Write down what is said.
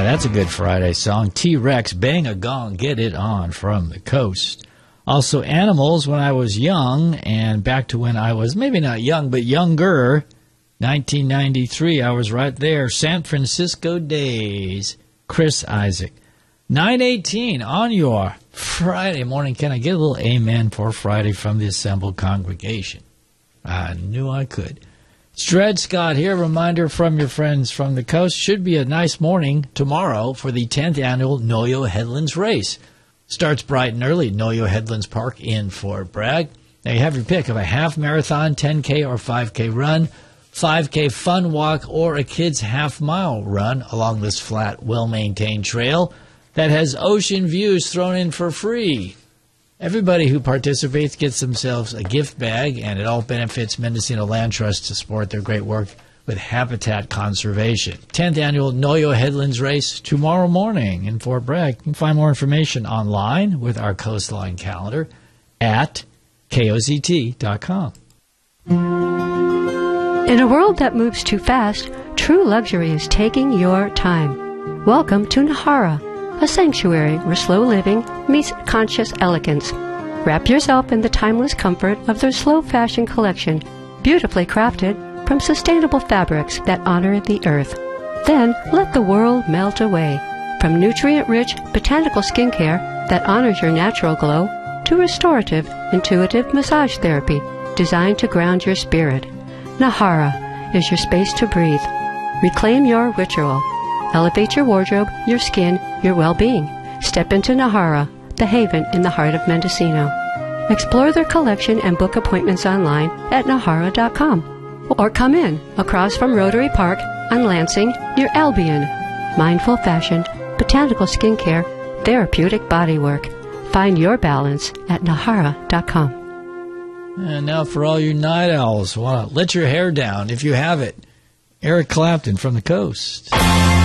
That's a good Friday song. T-Rex, Bang a Gong, Get It On from the Coast. Also, Animals, When I Was Young, and back to when I was maybe not young, but younger, 1993. I was right there. San Francisco Days, Chris Isaak. 9:18 on your Friday morning. Can I get a little amen for Friday from the assembled congregation? I knew I could. It's Dred Scott here. Reminder from your friends from the coast. Should be a nice morning tomorrow for the 10th annual Noyo Headlands Race. Starts bright and early at Noyo Headlands Park in Fort Bragg. Now you have your pick of a half marathon, 10K or 5K run, 5K fun walk, or a kid's half-mile run along this flat, well-maintained trail that has ocean views thrown in for free. Everybody who participates gets themselves a gift bag, and it all benefits Mendocino Land Trust to support their great work with habitat conservation. 10th annual Noyo Headlands Race tomorrow morning in Fort Bragg. You can find more information online with our coastline calendar at kozt.com. In a world that moves too fast, true luxury is taking your time. Welcome to Nahara, a sanctuary where slow living meets conscious elegance. Wrap yourself in the timeless comfort of their slow fashion collection, beautifully crafted from sustainable fabrics that honor the earth. Then let the world melt away. From nutrient-rich botanical skincare that honors your natural glow to restorative, intuitive massage therapy designed to ground your spirit. Nahara is your space to breathe. Reclaim your ritual. Elevate your wardrobe, your skin, your well-being. Step into Nahara, the haven in the heart of Mendocino. Explore their collection and book appointments online at nahara.com. Or come in across from Rotary Park on Lansing near Albion. Mindful fashion, botanical skincare, therapeutic bodywork. Find your balance at nahara.com. And now for all you night owls who want to let your hair down if you have it, Eric Clapton from the coast.